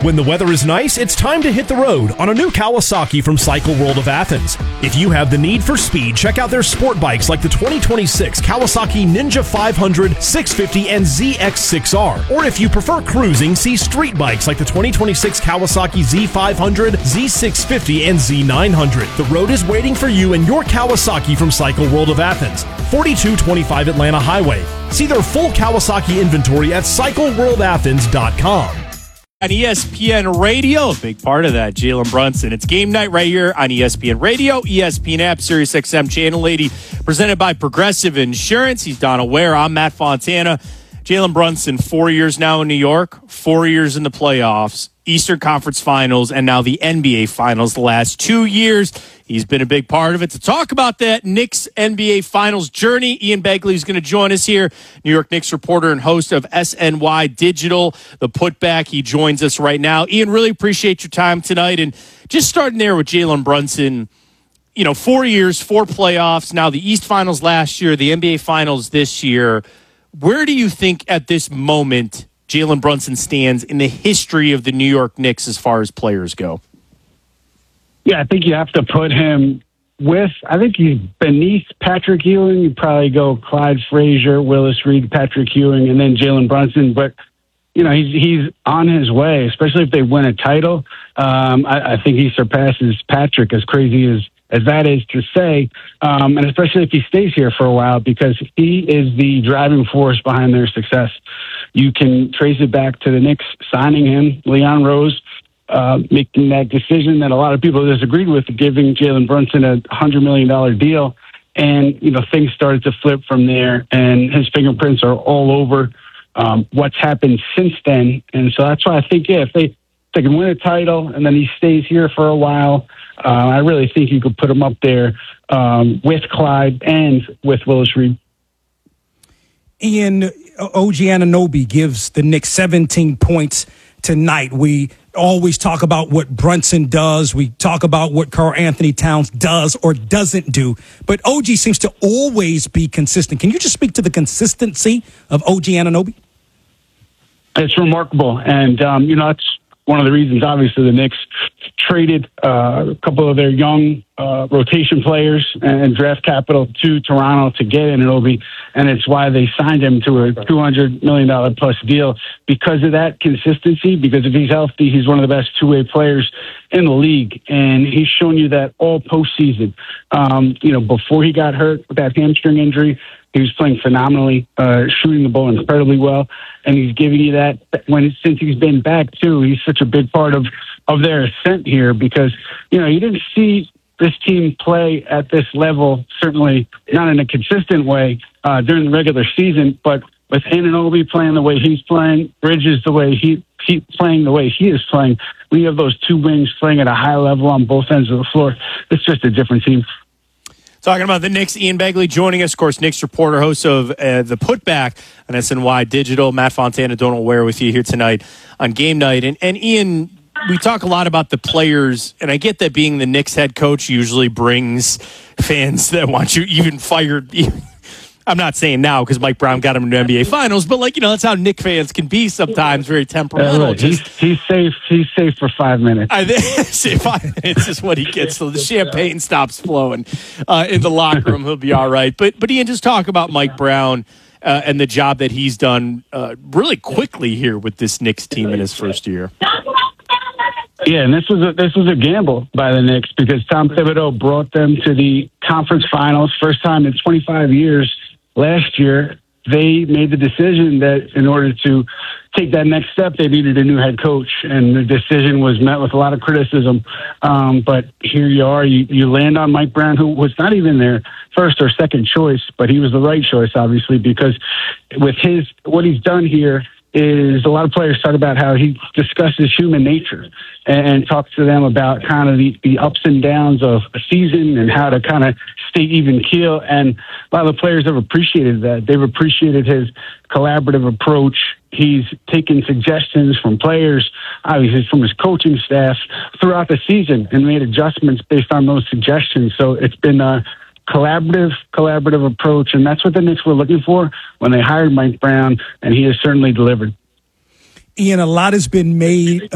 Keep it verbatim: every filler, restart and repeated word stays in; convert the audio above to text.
When the weather is nice, it's time to hit the road on a new Kawasaki from Cycle World of Athens. If you have the need for speed, check out their sport bikes like the twenty twenty-six Kawasaki Ninja five hundred, six fifty, and Z X six R. Or if you prefer cruising, see street bikes like the twenty twenty-six Kawasaki Z five hundred, Z six fifty, and Z nine hundred. The road is waiting for you and your Kawasaki from Cycle World of Athens, forty-two twenty-five Atlanta Highway. See their full Kawasaki inventory at cycle world athens dot com. On E S P N Radio, a big part of that, Jalen Brunson. It's game night right here on E S P N Radio, E S P N app, Sirius X M Channel eighty, presented by Progressive Insurance. He's Donna Ware. I'm Matt Fontana. Jalen Brunson, four years now in New York, four years in the playoffs, Eastern Conference Finals, and now the N B A Finals the last two years. He's been a big part of it. To talk about that Knicks N B A Finals journey, Ian Begley is going to join us here, New York Knicks reporter and host of S N Y Digital, The Putback. He joins us right now. Ian, really appreciate your time tonight. And just starting there with Jalen Brunson, you know, four years, four playoffs, now the East Finals last year, the N B A Finals this year. Where do you think at this moment Jalen Brunson stands in the history of the New York Knicks as far as players go? Yeah, I think you have to put him with, I think he's beneath Patrick Ewing. You probably go Clyde Frazier, Willis Reed, Patrick Ewing, and then Jalen Brunson. But, you know, he's he's on his way, especially if they win a title. Um, I, I think he surpasses Patrick, as crazy as, as that is to say, um, and especially if he stays here for a while, because he is the driving force behind their success. You can trace it back to the Knicks signing him, Leon Rose, Uh, making that decision that a lot of people disagreed with, giving Jalen Brunson a one hundred million dollars deal. And, you know, things started to flip from there, and his fingerprints are all over um, what's happened since then. And so that's why I think, yeah, if they, if they can win a title and then he stays here for a while, uh, I really think you could put him up there um, with Clyde and with Willis Reed. Ian, O G Anunoby gives the Knicks seventeen points tonight. We always talk about what Brunson does. We talk about what Karl Anthony Towns does or doesn't do. But O G seems to always be consistent. Can you just speak to the consistency of O G Anunoby? It's remarkable. And, um, you know, that's one of the reasons, obviously, the Knicks traded uh, a couple of their young uh, rotation players and draft capital to Toronto to get Anunoby, and it's why they signed him to a two hundred million dollars plus deal, because of that consistency, because if he's healthy, he's one of the best two-way players in the league, and he's shown you that all postseason. Um, you know, before he got hurt with that hamstring injury, he was playing phenomenally, uh, shooting the ball incredibly well, and he's giving you that when since he's been back too. He's such a big part of of their ascent here, because you know you didn't see this team play at this level, certainly not in a consistent way uh, during the regular season, but with Anunoby playing the way he's playing, Bridges the way he he playing the way he is playing, when you have those two wings playing at a high level on both ends of the floor, it's just a different team. Talking about the Knicks, Ian Begley joining us, of course, Knicks reporter, host of uh, The Putback on S N Y Digital. Matt Fontana, Donna Ware with you here tonight on game night. And, and Ian, we talk a lot about the players, and I get that being the Knicks head coach usually brings fans that want you even fired. I'm not saying now because Mike Brown got him in the N B A Finals, but like you know, that's how Knicks fans can be sometimes, very temperamental. Uh, he's, he's safe. He's safe for five minutes. I think five minutes is what he gets. So the champagne stops flowing uh, in the locker room. He'll be all right. But but Ian, just talk about Mike Brown uh, and the job that he's done uh, really quickly here with this Knicks team in his first year. Yeah, and this was a, this was a gamble by the Knicks, because Tom Thibodeau brought them to the conference finals, first time in twenty-five years. Last year, they made the decision that in order to take that next step, they needed a new head coach, and the decision was met with a lot of criticism. Um, but here you are, you, you land on Mike Brown, who was not even their first or second choice, but he was the right choice, obviously, because with his what he's done here is a lot of players talk about how he discusses human nature and, and talks to them about kind of the, the ups and downs of a season and how to kind of stay even keel. And a lot of the players have appreciated that. They've appreciated his collaborative approach. He's taken suggestions from players, obviously from his coaching staff throughout the season, and made adjustments based on those suggestions. So it's been a collaborative, collaborative approach, and that's what the Knicks were looking for when they hired Mike Brown, and he has certainly delivered. Ian, a lot has been made